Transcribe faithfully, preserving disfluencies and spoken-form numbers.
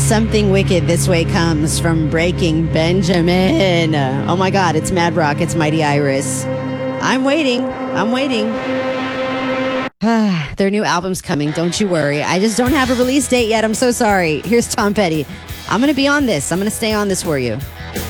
Something Wicked This Way Comes from Breaking Benjamin. Oh my God, it's Mad Rock, it's Mighty Iris. I'm waiting, I'm waiting. Their new album's coming, don't you worry. I just don't have a release date yet, I'm so sorry. Here's Tom Petty. I'm going to be on this, I'm going to stay on this for you.